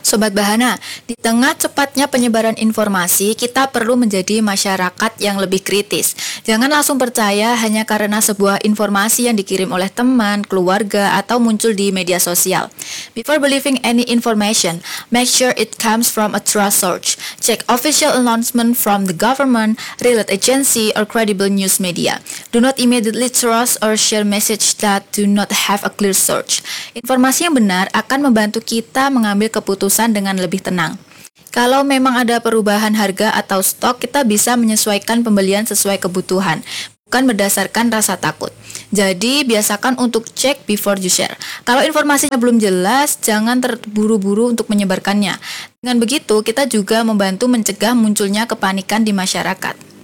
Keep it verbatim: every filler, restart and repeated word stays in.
Sobat Bahana, di tengah cepatnya penyebaran informasi, kita perlu menjadi masyarakat yang lebih kritis. Jangan langsung percaya hanya karena sebuah informasi yang dikirim oleh teman, keluarga, atau muncul di media sosial. Before believing any information, make sure it comes from a trust source. Check official announcement from the government, relate agency, or credible news media. Do not immediately trust or share message that do not have a clear source. Informasi yang benar akan membantu kita mengambil keputusan dengan lebih tenang. Kalau memang ada perubahan harga atau stok, kita bisa menyesuaikan pembelian sesuai kebutuhan, bukan berdasarkan rasa takut. Jadi, biasakan untuk cek before you share. Kalau informasinya belum jelas, jangan terburu-buru untuk menyebarkannya. Dengan begitu, kita juga membantu mencegah munculnya kepanikan di masyarakat.